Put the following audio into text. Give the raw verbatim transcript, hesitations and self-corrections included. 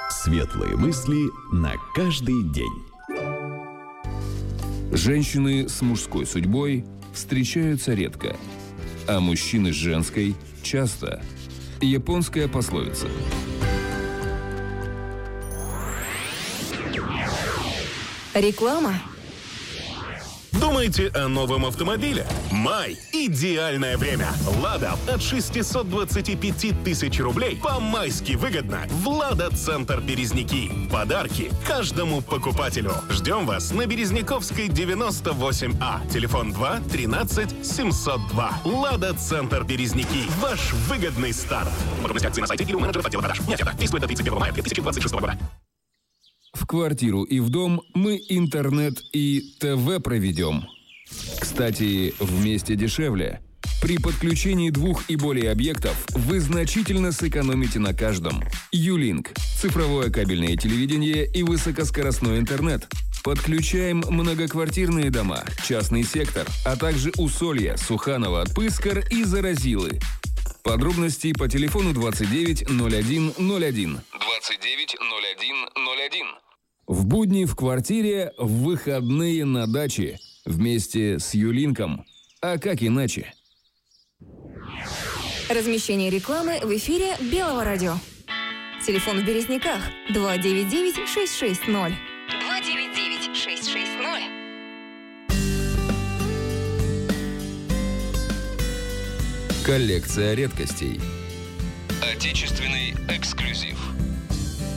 Светлые мысли на каждый день. Женщины с мужской судьбой встречаются редко, а мужчины с женской – часто. Японская пословица. Реклама. Думаете о новом автомобиле? Май – идеальное время. «Лада» от шестьсот двадцать пять тысяч рублей по-майски выгодно в «Лада-центр Березники». Подарки каждому покупателю. Ждем вас на Березняковской девяносто восемь А. Телефон два тринадцать семьсот два. «Лада-центр Березники». Ваш выгодный старт. Подробности акции на сайте или у менеджеров отдела продаж. Не ответа. Действует до тридцать первого мая две тысячи двадцать шестого года. В квартиру и в дом мы интернет и ТВ проведем. Кстати, вместе дешевле. При подключении двух и более объектов вы значительно сэкономите на каждом. Юлинк – цифровое кабельное телевидение и высокоскоростной интернет. Подключаем многоквартирные дома, частный сектор, а также Усолье, Суханово, Пыскар и Заразилы. Подробности по телефону двадцать девять ноль один ноль один. двадцать девять ноль один ноль один. В будни в квартире, в выходные на даче. Вместе с Юлинком. А как иначе? Размещение рекламы в эфире Белого радио. Телефон в Березниках два девять девять шесть шесть ноль. два девять девять шесть шесть ноль. Коллекция редкостей. Отечественный эксклюзив.